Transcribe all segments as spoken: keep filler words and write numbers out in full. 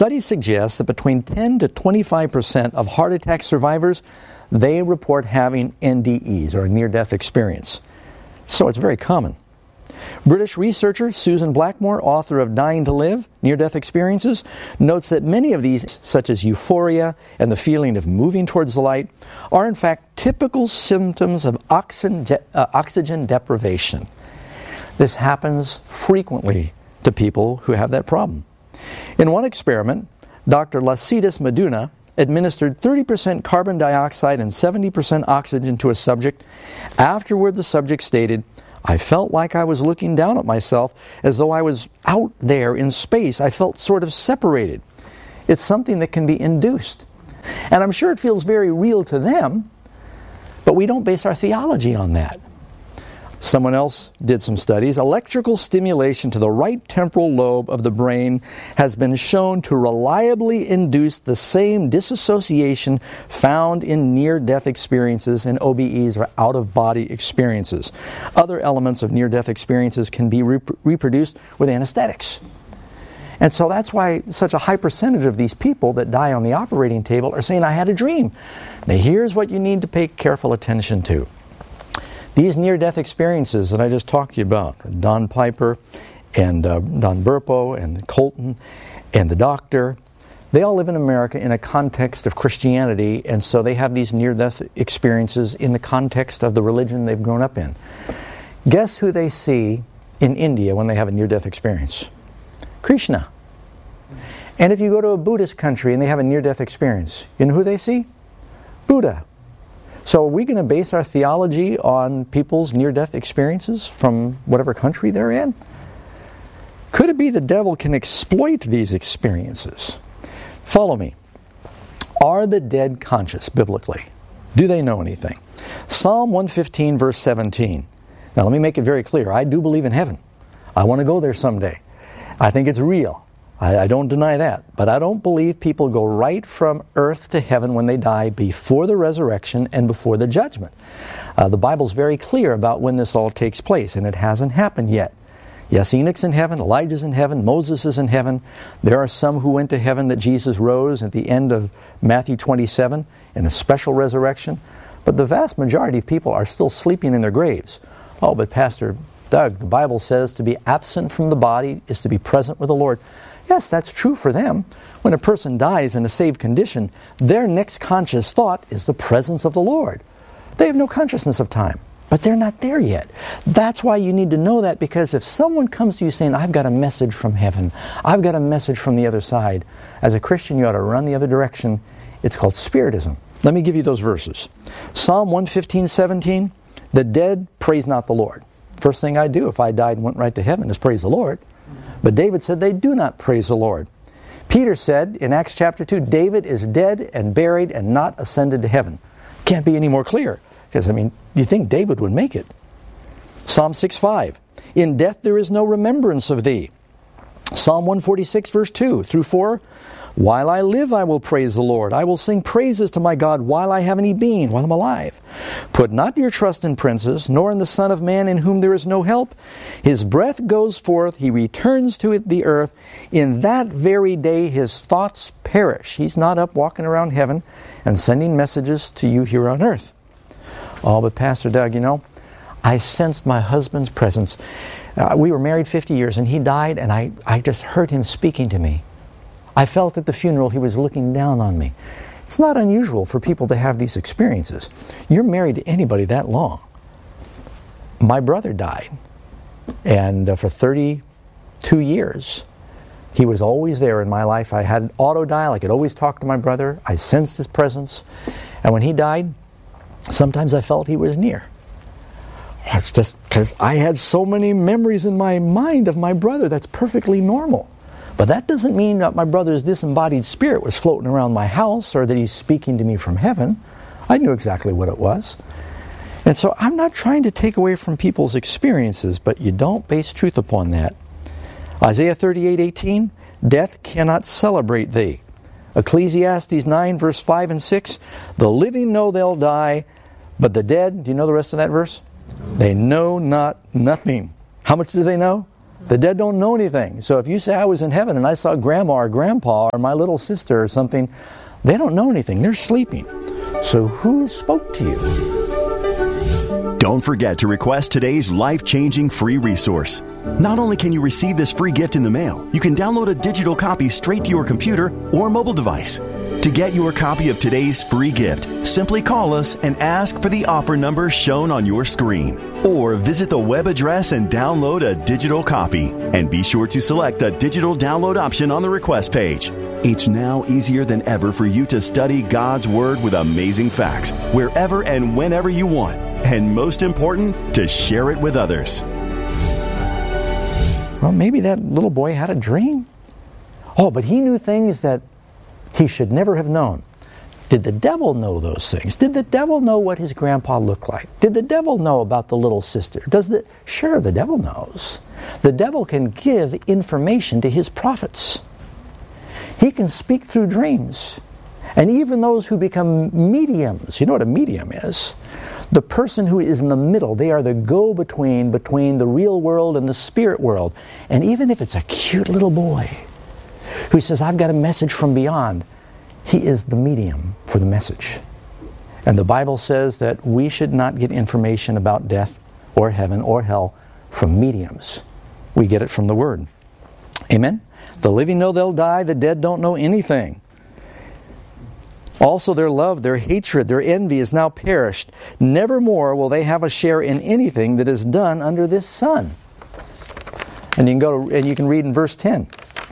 Studies suggest that between ten to twenty-five percent of heart attack survivors, they report having N D Es, or near-death experience. So it's very common. British researcher Susan Blackmore, author of Dying to Live, Near-Death Experiences, notes that many of these, such as euphoria and the feeling of moving towards the light, are in fact typical symptoms of oxygen, uh, oxygen deprivation. This happens frequently to people who have that problem. In one experiment, Doctor Lacidis Meduna administered thirty percent carbon dioxide and seventy percent oxygen to a subject. Afterward, the subject stated, "I felt like I was looking down at myself as though I was out there in space. I felt sort of separated." It's something that can be induced. And I'm sure it feels very real to them, but we don't base our theology on that. Someone else did some studies. Electrical stimulation to the right temporal lobe of the brain has been shown to reliably induce the same disassociation found in near-death experiences and O B Es, or out-of-body experiences. Other elements of near-death experiences can be rep- reproduced with anesthetics. And so that's why such a high percentage of these people that die on the operating table are saying, "I had a dream." Now here's what you need to pay careful attention to. These near-death experiences that I just talked to you about, Don Piper and uh, Don Burpo and Colton and the doctor, they all live in America in a context of Christianity, and so they have these near-death experiences in the context of the religion they've grown up in. Guess who they see in India when they have a near-death experience? Krishna. And if you go to a Buddhist country and they have a near-death experience, you know who they see? Buddha. So are we going to base our theology on people's near-death experiences from whatever country they're in? Could it be the devil can exploit these experiences? Follow me. Are the dead conscious biblically? Do they know anything? Psalm one fifteen, verse seventeen. Now let me make it very clear. I do believe in heaven. I want to go there someday. I think it's real. I, I don't deny that. But I don't believe people go right from earth to heaven when they die before the resurrection and before the judgment. Uh, the Bible's very clear about when this all takes place, and it hasn't happened yet. Yes, Enoch's in heaven, Elijah's in heaven, Moses is in heaven. There are some who went to heaven that Jesus rose at the end of Matthew twenty-seven in a special resurrection. But the vast majority of people are still sleeping in their graves. Oh, but Pastor Doug, the Bible says to be absent from the body is to be present with the Lord. Yes, that's true for them. When a person dies in a saved condition, their next conscious thought is the presence of the Lord. They have no consciousness of time, but they're not there yet. That's why you need to know that, because if someone comes to you saying, "I've got a message from heaven, I've got a message from the other side," as a Christian you ought to run the other direction. It's called Spiritism. Let me give you those verses. Psalm one fifteen, seventeen, "The dead praise not the Lord." First thing I'd do if I died and went right to heaven is praise the Lord. But David said they do not praise the Lord. Peter said in Acts chapter two, David is dead and buried and not ascended to heaven. Can't be any more clear. Because, I mean, you think David would make it. Psalm six five, "In death there is no remembrance of thee." Psalm one forty-six, verse two through four, "While I live I will praise the Lord. I will sing praises to my God while I have any being," while I'm alive. "Put not your trust in princes, nor in the Son of Man in whom there is no help. His breath goes forth, he returns to it the earth. In that very day his thoughts perish." He's not up walking around heaven and sending messages to you here on earth. "Oh, but Pastor Doug, you know, I sensed my husband's presence. Uh, we were married fifty years and he died, and I, I just heard him speaking to me. I felt at the funeral he was looking down on me." It's not unusual for people to have these experiences. You're married to anybody that long. My brother died, and uh, for thirty-two years, he was always there in my life. I had auto dial. I could always talk to my brother. I sensed his presence. And when he died, sometimes I felt he was near. It's just because I had so many memories in my mind of my brother. That's perfectly normal. But that doesn't mean that my brother's disembodied spirit was floating around my house or that he's speaking to me from heaven. I knew exactly what it was. And so I'm not trying to take away from people's experiences, but you don't base truth upon that. Isaiah thirty-eight eighteen, "Death cannot celebrate thee." Ecclesiastes nine, verse five and six, "The living know they'll die, but the dead," do you know the rest of that verse? "They know not nothing." How much do they know? The dead don't know anything. So if you say I was in heaven and I saw grandma or grandpa or my little sister or something, they don't know anything. They're sleeping. So who spoke to you? Don't forget to request today's life-changing free resource. Not only can you receive this free gift in the mail, you can download a digital copy straight to your computer or mobile device. To get your copy of today's free gift, simply call us and ask for the offer number shown on your screen. Or visit the web address and download a digital copy. And be sure to select the digital download option on the request page. It's now easier than ever for you to study God's Word with amazing facts, wherever and whenever you want. And most important, to share it with others. Well, maybe that little boy had a dream. Oh, but he knew things that he should never have known. Did the devil know those things? Did the devil know what his grandpa looked like? Did the devil know about the little sister? Does the Sure, the devil knows. The devil can give information to his prophets. He can speak through dreams. And even those who become mediums, you know what a medium is? The person who is in the middle, they are the go-between between the real world and the spirit world. And even if it's a cute little boy who says, I've got a message from beyond, he is the medium for the message. And the Bible says that we should not get information about death or heaven or hell from mediums. We get it from the Word. Amen? The living know they'll die, the dead don't know anything. Also their love, their hatred, their envy is now perished. Nevermore will they have a share in anything that is done under this sun. And you can go to, and you can read in verse ten.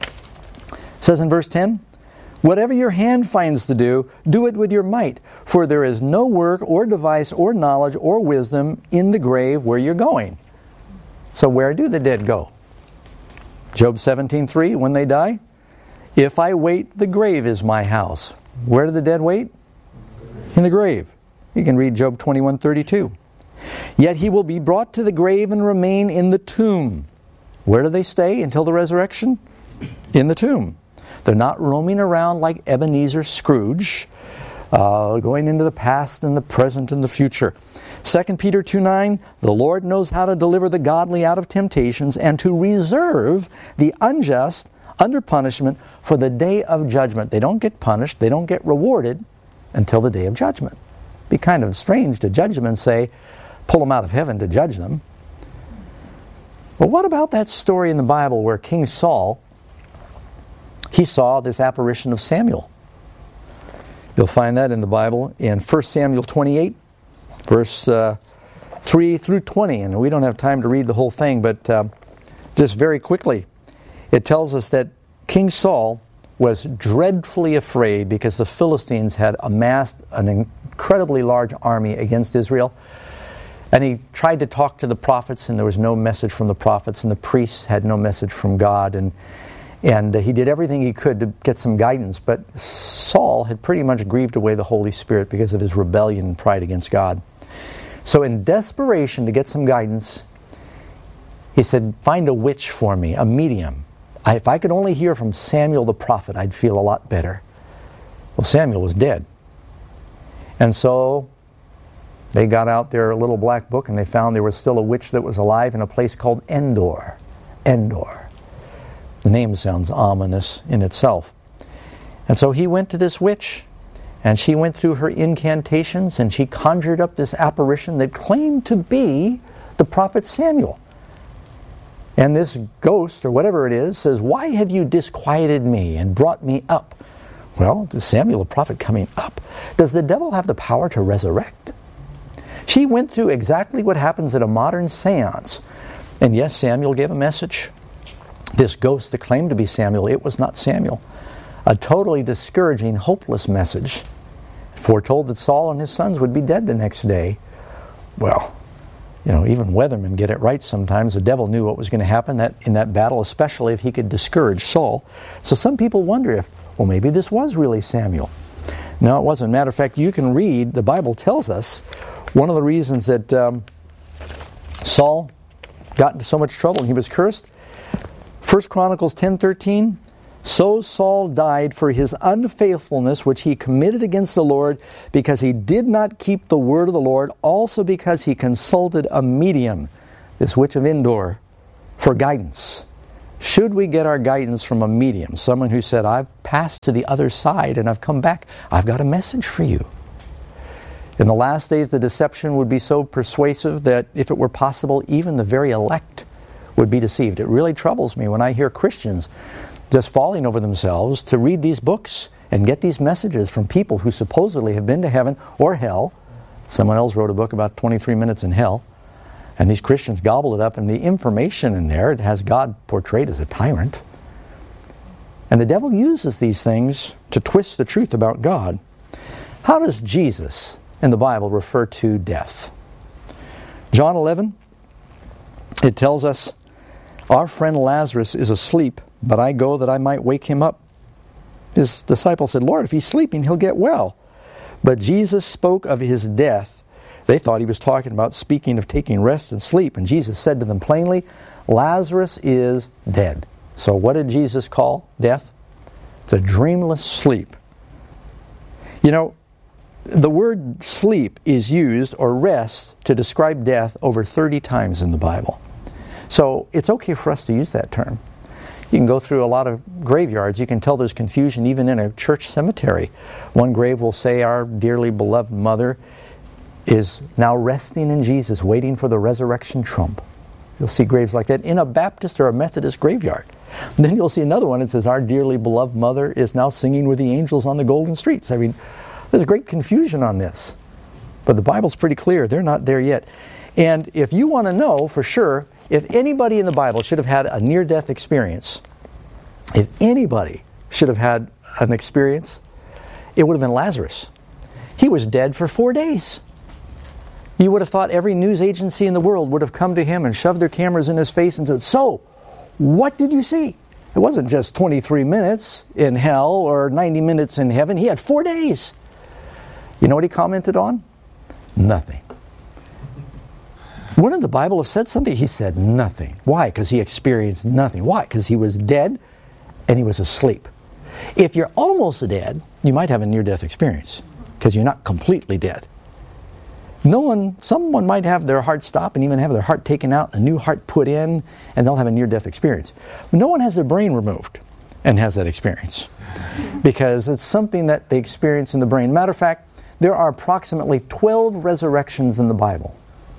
It says in verse ten, whatever your hand finds to do, do it with your might, for there is no work or device or knowledge or wisdom in the grave where you're going. So where do the dead go? Job seventeen three, when they die, if I wait, the grave is my house. Where do the dead wait? In the grave. You can read Job twenty-one thirty-two. Yet he will be brought to the grave and remain in the tomb. Where do they stay until the resurrection? In the tomb. They're not roaming around like Ebenezer Scrooge, uh, going into the past and the present and the future. Second Peter two nine, the Lord knows how to deliver the godly out of temptations and to reserve the unjust under punishment for the day of judgment. They don't get punished, they don't get rewarded until the day of judgment. It'd be kind of strange to judge them and say, pull them out of heaven to judge them. But what about that story in the Bible where King Saul, he saw this apparition of Samuel? You'll find that in the Bible in First Samuel twenty-eight, verse uh, three through twenty. And we don't have time to read the whole thing, but uh, just very quickly, it tells us that King Saul was dreadfully afraid because the Philistines had amassed an incredibly large army against Israel. And he tried to talk to the prophets, and there was no message from the prophets, and the priests had no message from God. And And he did everything he could to get some guidance, but Saul had pretty much grieved away the Holy Spirit because of his rebellion and pride against God. So in desperation to get some guidance, he said, find a witch for me, a medium. I, if I could only hear from Samuel the prophet, I'd feel a lot better. Well, Samuel was dead. And so they got out their little black book and they found there was still a witch that was alive in a place called Endor. Endor. The name sounds ominous in itself. And so he went to this witch, and she went through her incantations, and she conjured up this apparition that claimed to be the prophet Samuel. And this ghost, or whatever it is, says, why have you disquieted me and brought me up? Well, is Samuel a prophet coming up? Does the devil have the power to resurrect? She went through exactly what happens at a modern seance. And yes, Samuel gave a message. This ghost that claimed to be Samuel, it was not Samuel. A totally discouraging, hopeless message. Foretold that Saul and his sons would be dead the next day. Well, you know, even weathermen get it right sometimes. The devil knew what was going to happen that in that battle, especially if he could discourage Saul. So some people wonder if, well, maybe this was really Samuel. No, it wasn't. Matter of fact, you can read, the Bible tells us, one of the reasons that um, Saul got into so much trouble and he was cursed. First Chronicles ten thirteen, so Saul died for his unfaithfulness which he committed against the Lord, because he did not keep the word of the Lord, also because he consulted a medium, this witch of Endor, for guidance. Should we get our guidance from a medium, someone who said, I've passed to the other side and I've come back, I've got a message for you? In the last days, the deception would be so persuasive that if it were possible, even the very elect would be deceived. It really troubles me when I hear Christians just falling over themselves to read these books and get these messages from people who supposedly have been to heaven or hell. Someone else wrote a book about twenty-three minutes in hell. And these Christians gobble it up, and the information in there, it has God portrayed as a tyrant. And the devil uses these things to twist the truth about God. How does Jesus in the Bible refer to death? John eleven, it tells us, our friend Lazarus is asleep, but I go that I might wake him up. His disciples said, Lord, if he's sleeping, he'll get well. But Jesus spoke of his death. They thought he was talking about speaking of taking rest and sleep. And Jesus said to them plainly, Lazarus is dead. So what did Jesus call death? It's a dreamless sleep. You know, the word sleep is used, or rest, to describe death over thirty times in the Bible. So it's okay for us to use that term. You can go through a lot of graveyards. You can tell there's confusion even in a church cemetery. One grave will say, our dearly beloved mother is now resting in Jesus, waiting for the resurrection trump. You'll see graves like that in a Baptist or a Methodist graveyard. And then you'll see another one that says, our dearly beloved mother is now singing with the angels on the golden streets. I mean, there's great confusion on this. But the Bible's pretty clear. They're not there yet. And if you want to know for sure, if anybody in the Bible should have had a near-death experience, if anybody should have had an experience, it would have been Lazarus. He was dead for four days. You would have thought every news agency in the world would have come to him and shoved their cameras in his face and said, so, what did you see? It wasn't just twenty-three minutes in hell or ninety minutes in heaven. He had four days. You know what he commented on? Nothing. Wouldn't the Bible have said something? He said nothing. Why? Because he experienced nothing. Why? Because he was dead and he was asleep. If you're almost dead, you might have a near-death experience because you're not completely dead. No one, someone might have their heart stop and even have their heart taken out, a new heart put in, and they'll have a near-death experience. No one has their brain removed and has that experience because it's something that they experience in the brain. Matter of fact, there are approximately twelve resurrections in the Bible.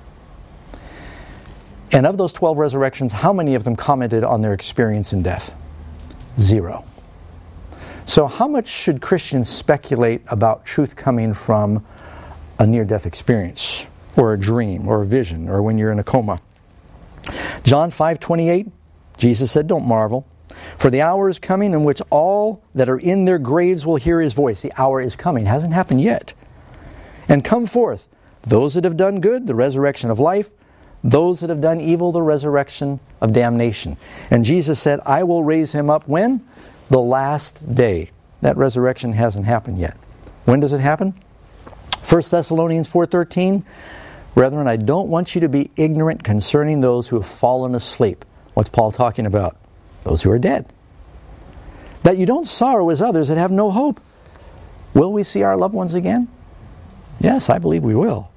And of those twelve resurrections, how many of them commented on their experience in death? Zero. So how much should Christians speculate about truth coming from a near-death experience, or a dream, or a vision, or when you're in a coma? John five twenty-eight, Jesus said, don't marvel, for the hour is coming in which all that are in their graves will hear his voice. The hour is coming. It hasn't happened yet. And come forth, those that have done good, the resurrection of life, those that have done evil, the resurrection of damnation. And Jesus said, I will raise him up when? The last day. That resurrection hasn't happened yet. When does it happen? First Thessalonians four thirteen, brethren, I don't want you to be ignorant concerning those who have fallen asleep. What's Paul talking about? Those who are dead. That you don't sorrow as others that have no hope. Will we see our loved ones again? Yes, I believe we will.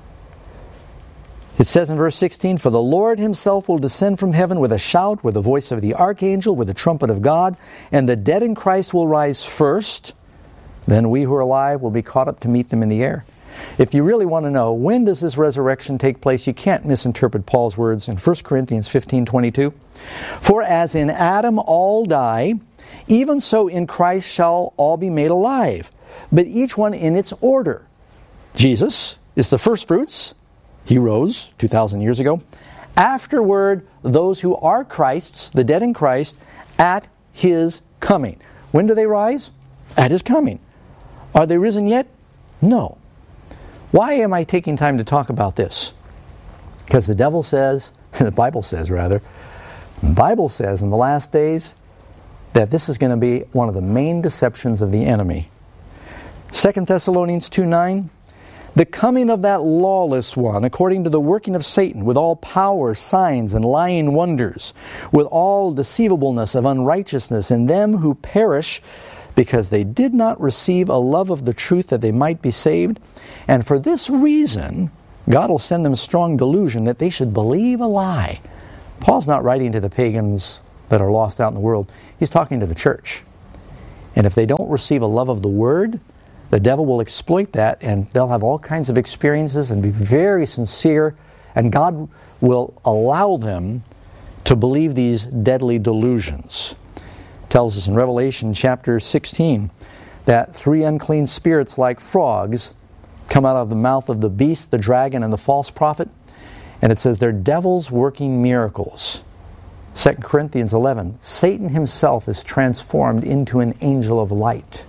It says in verse sixteen, for the Lord himself will descend from heaven with a shout, with the voice of the archangel, with the trumpet of God, and the dead in Christ will rise first. Then we who are alive will be caught up to meet them in the air. If you really want to know, when does this resurrection take place, you can't misinterpret Paul's words in First Corinthians fifteen twenty-two. For as in Adam all die, even so in Christ shall all be made alive, but each one in its order. Jesus is the first fruits. He rose two thousand years ago. Afterward, those who are Christ's, the dead in Christ, at his coming. When do they rise? At his coming. Are they risen yet? No. Why am I taking time to talk about this? Because the devil says, the Bible says rather, the Bible says in the last days that this is going to be one of the main deceptions of the enemy. Second Thessalonians two nine, the coming of that lawless one, according to the working of Satan, with all power, signs, and lying wonders, with all deceivableness of unrighteousness in them who perish, because they did not receive a love of the truth that they might be saved. And for this reason, God will send them strong delusion that they should believe a lie, Paul's not writing to the pagans that are lost out in the world. He's talking to the church. And if they don't receive a love of the Word, the devil will exploit that, and they'll have all kinds of experiences and be very sincere, and God will allow them to believe these deadly delusions. It tells us in Revelation chapter sixteen that three unclean spirits like frogs come out of the mouth of the beast, the dragon, and the false prophet. And it says they're devils working miracles. Second Corinthians eleven, Satan himself is transformed into an angel of light.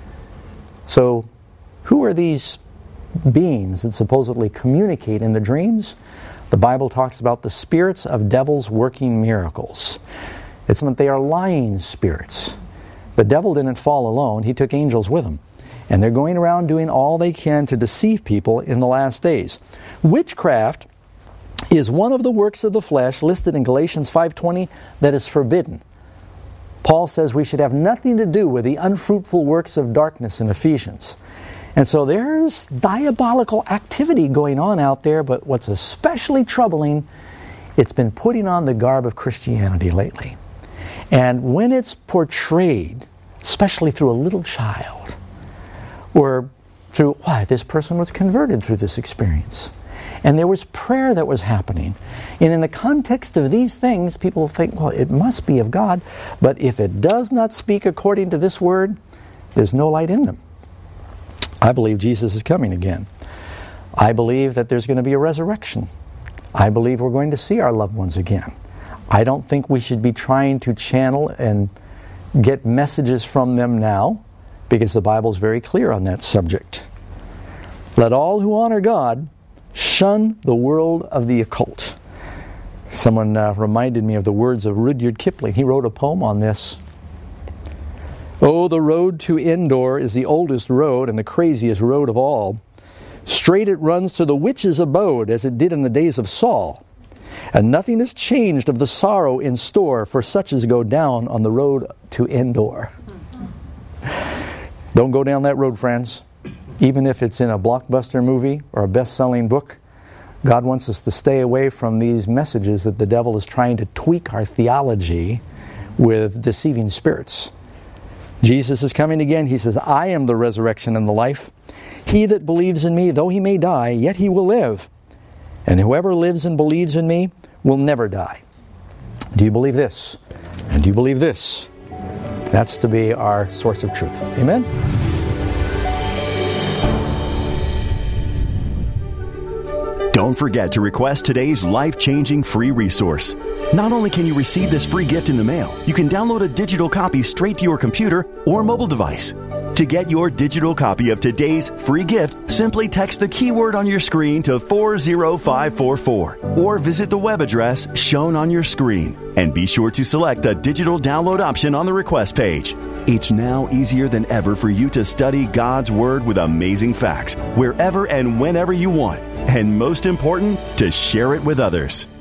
So, who are these beings that supposedly communicate in the dreams? The Bible talks about the spirits of devils working miracles. It's that they are lying spirits. The devil didn't fall alone. He took angels with him. And they're going around doing all they can to deceive people in the last days. Witchcraft is one of the works of the flesh listed in Galatians five twenty that is forbidden. Paul says we should have nothing to do with the unfruitful works of darkness in Ephesians. And so there's diabolical activity going on out there, but what's especially troubling, it's been putting on the garb of Christianity lately. And when it's portrayed, especially through a little child, or through, why, this person was converted through this experience. And there was prayer that was happening. And in the context of these things, people think, well, it must be of God. But if it does not speak according to this word, there's no light in them. I believe Jesus is coming again. I believe that there's going to be a resurrection. I believe we're going to see our loved ones again. I don't think we should be trying to channel and get messages from them now, because the Bible is very clear on that subject. Let all who honor God shun the world of the occult. Someone uh, reminded me of the words of Rudyard Kipling. He wrote a poem on this. Oh, the road to Endor is the oldest road and the craziest road of all. Straight it runs to the witch's abode, as it did in the days of Saul. And nothing is changed of the sorrow in store for such as go down on the road to Endor. Don't go down that road, friends. Even if it's in a blockbuster movie or a best-selling book, God wants us to stay away from these messages that the devil is trying to tweak our theology with deceiving spirits. Jesus is coming again. He says, I am the resurrection and the life. He that believes in me, though he may die, yet he will live. And whoever lives and believes in me will never die. Do you believe this? And do you believe this? That's to be our source of truth. Amen? Don't forget to request today's life-changing free resource. Not only can you receive this free gift in the mail, you can download a digital copy straight to your computer or mobile device. To get your digital copy of today's free gift, simply text the keyword on your screen to four zero five four four or visit the web address shown on your screen. And be sure to select the digital download option on the request page. It's now easier than ever for you to study God's Word with amazing facts wherever and whenever you want. And most important, to share it with others.